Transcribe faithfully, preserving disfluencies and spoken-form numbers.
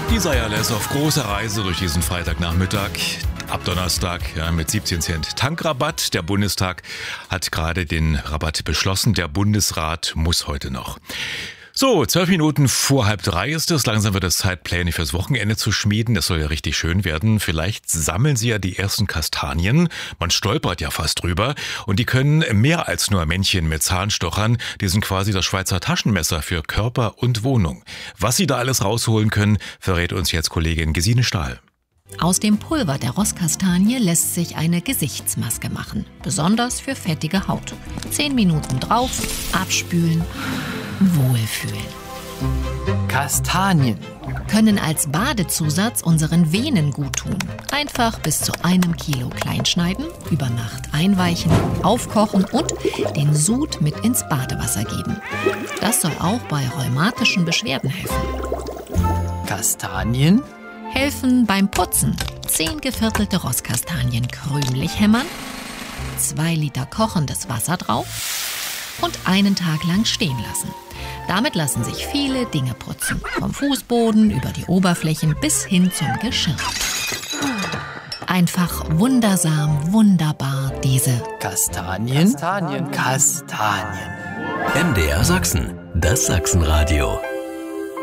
Die Eierles ist auf großer Reise durch diesen Freitagnachmittag. Ab Donnerstag ja, mit siebzehn Cent Tankrabatt. Der Bundestag hat gerade den Rabatt beschlossen. Der Bundesrat muss heute noch. So, zwölf Minuten vor halb drei ist es. Langsam wird es Zeit, Pläne fürs Wochenende zu schmieden. Das soll ja richtig schön werden. Vielleicht sammeln Sie ja die ersten Kastanien. Man stolpert ja fast drüber. Und die können mehr als nur Männchen mit Zahnstochern. Die sind quasi das Schweizer Taschenmesser für Körper und Wohnung. Was Sie da alles rausholen können, verrät uns jetzt Kollegin Gesine Stahl. Aus dem Pulver der Rosskastanie lässt sich eine Gesichtsmaske machen. Besonders für fettige Haut. Zehn Minuten drauf, abspülen, wohlfühlen. Kastanien Können als Badezusatz unseren Venen guttun. Einfach bis zu einem Kilo kleinschneiden, über Nacht einweichen, aufkochen und den Sud mit ins Badewasser geben. Das soll auch bei rheumatischen Beschwerden helfen. Kastanien Helfen beim Putzen. Zehn geviertelte Rosskastanien krümelig hämmern, zwei Liter kochendes Wasser drauf und einen Tag lang stehen lassen. Damit lassen sich viele Dinge putzen. Vom Fußboden über die Oberflächen bis hin zum Geschirr. Einfach wundersam, wunderbar diese Kastanien Kastanien Kastanien M D R Sachsen, das Sachsenradio.